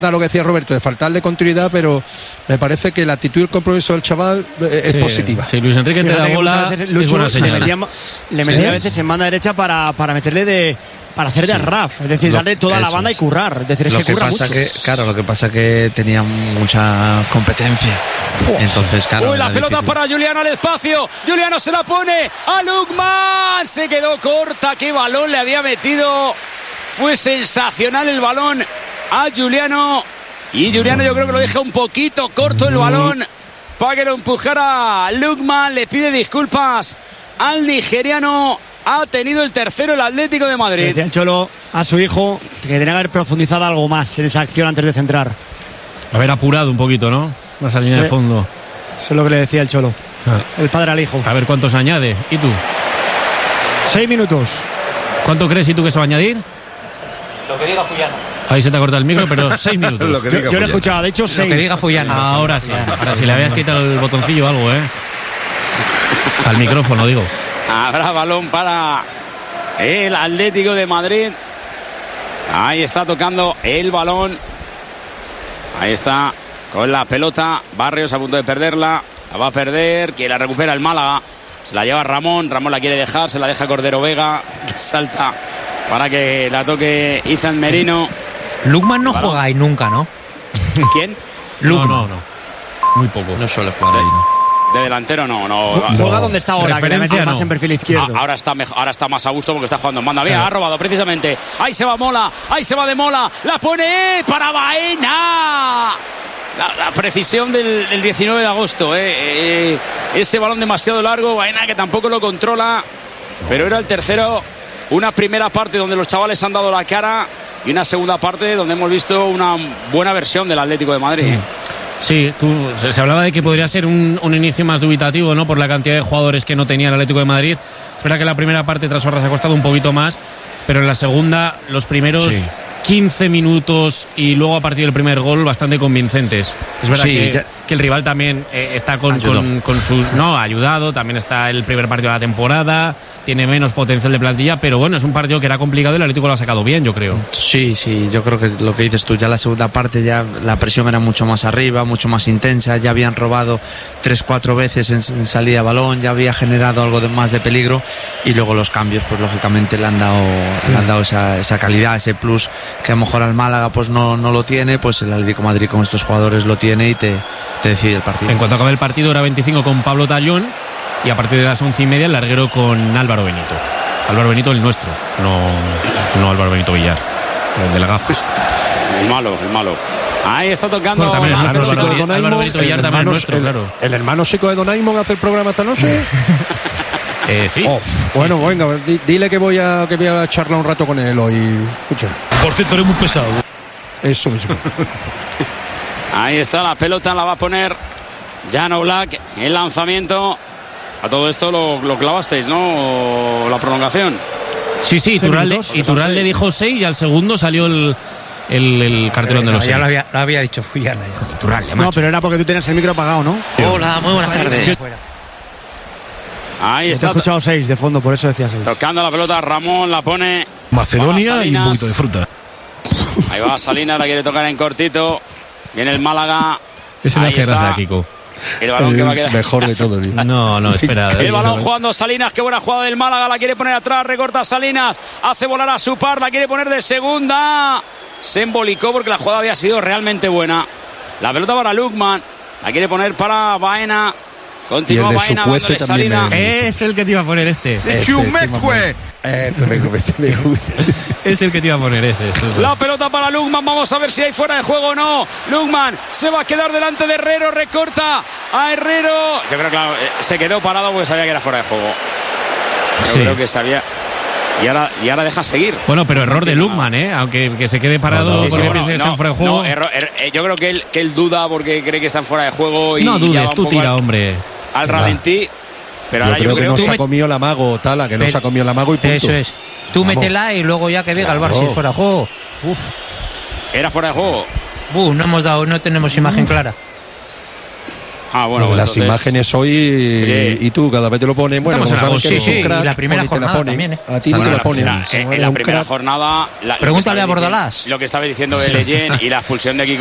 lo que decía Roberto, de faltarle continuidad, pero me parece que la actitud y el compromiso del chaval es positiva. Si Luis Enrique te da bola, es buena señal. Le metía a veces en banda derecha para meterle para hacer de Raf, es decir, darle toda la banda y currar. Es decir, es que curra mucho. Lo que pasa que tenía mucha competencia. Entonces, claro. Uy, la pelota para Juliano al espacio. Juliano se la pone a Lukman. Se quedó corta. Qué balón le había metido. Fue sensacional el balón a Juliano. Y Juliano yo creo que lo deja un poquito corto el balón para que lo empujara Lukman. Le pide disculpas al nigeriano. Ha tenido el tercero el Atlético de Madrid. Decía el Cholo a su hijo que tenía que haber profundizado algo más en esa acción antes de centrar. Haber apurado un poquito, ¿no? Esa línea de fondo. Eso es lo que le decía el Cholo. El padre al hijo. A ver cuántos añade. ¿Y tú? 6 minutos. ¿Cuánto crees y tú que se va a añadir? Lo que diga Fullana. Ahí se te ha cortado el micro, pero 6 minutos. Yo lo he escuchado, de hecho 6. Lo que diga Fullana. Ahora sí. Ahora sí, le habías quitado el botoncillo o algo, ¿eh? Al micrófono, digo. Habrá balón para el Atlético de Madrid. Ahí está tocando el balón. Ahí está con la pelota. Barrios a punto de perderla. La va a perder. Que la recupera el Málaga. Se la lleva Ramón. Ramón la quiere dejar. Se la deja Cordero Vega. Salta para que la toque Izan Merino. Lukman no juega ahí nunca, ¿no? ¿Quién? Lukman. No. Muy poco. No suele jugar ahí, ¿no? De delantero no. Juega donde está ahora, que le mete más en perfil izquierdo. Ahora está más a gusto porque está jugando en banda. Ha robado precisamente. Ahí se va Mola. Ahí se va de Mola. La pone para Baena. La precisión del 19 de agosto. Ese balón demasiado largo. Baena que tampoco lo controla. Pero era el tercero. Una primera parte donde los chavales han dado la cara. Y una segunda parte donde hemos visto una buena versión del Atlético de Madrid. Sí, se hablaba de que podría ser un inicio más dubitativo, ¿no? Por la cantidad de jugadores que no tenía el Atlético de Madrid. Es verdad que la primera parte tras Horras ha costado un poquito más, pero en la segunda, los primeros 15 minutos y luego a partir del primer gol, bastante convincentes. Es verdad que el rival también está con sus... No, ha ayudado, también está el primer partido de la temporada, tiene menos potencial de plantilla, pero bueno, es un partido que era complicado y el Atlético lo ha sacado bien, yo creo. Sí, yo creo que lo que dices tú, ya la segunda parte ya la presión era mucho más arriba, mucho más intensa, ya habían robado 3-4 veces en salida de balón, ya había generado algo más de peligro y luego los cambios, pues lógicamente le han dado esa calidad, ese plus que a lo mejor al Málaga pues no lo tiene, pues el Atlético de Madrid con estos jugadores lo tiene y te decide el partido. En cuanto acabe el partido, era 25 con Pablo Tallón y a partir de las 11:30 el larguero con Álvaro Benito. Álvaro Benito el nuestro, no Álvaro Benito Villar, el de las gafas. El malo. Ahí está tocando. Bueno, también Álvaro Benito Villar también es nuestro, claro. ¿El hermano chico de Donaimon hace el programa esta noche? Sí. Bueno, venga, dile que voy a charlar un rato con él hoy. Escucha. Por cierto, eres muy pesado. Eso mismo. Ahí está la pelota, la va a poner Jan Black. El lanzamiento. A todo esto lo clavasteis, ¿no? La prolongación. Sí, Iturralde dijo 6 y al segundo salió el cartelón de los 6. Ya lo había dicho Fullana. No, pero era porque tú tenías el micro apagado, ¿no? Hola, muy buenas tardes. Ahí está. Te he escuchado 6 de fondo, por eso decía 6. Tocando la pelota, Ramón la pone. Macedonia y un poquito de fruta. Ahí va Salinas, la quiere tocar en cortito. Viene el Málaga. Ese le hace gracia a Kiko. El balón que va a quedar. Mejor de todo. No, espera. El balón jugando Salinas, qué buena jugada del Málaga, la quiere poner atrás, recorta Salinas, hace volar a su par, la quiere poner de segunda. Se embolicó porque la jugada había sido realmente buena. La pelota para Lukman, la quiere poner para Baena. Continúa Baena dándole Salinas. Es el que te iba a poner este. Eso me gusta. Es el que te iba a poner ese. La pelota para Lukman, vamos a ver si hay fuera de juego o no. Lukman se va a quedar delante de Herrero, recorta a Herrero. Yo creo que se quedó parado porque sabía que era fuera de juego. Creo que sabía. Y ahora deja seguir. Bueno, pero error de Lukman, aunque que se quede parado porque piensa que está fuera de juego. Yo creo que él duda porque cree que están fuera de juego. Y no dudes, tú tira, hombre. Al ralentí. Pero ahora yo creo que no se ha comido el amago, Tala, que no se ha comido el amago y punto. Eso es. Tú métela y luego ya que diga el Bar si es fuera de juego. Era fuera de juego. No tenemos imagen clara. bueno, de las entonces, imágenes hoy y tú cada vez te lo pones. Bueno, Estamos en sabes que agosto. eres un Sí, crack, y la primera te la jornada ponen. también, A ti no te la ponen. En la primera jornada. Pregúntale a Bordalás. Lo que estaba diciendo de Leyen y la expulsión de Kiko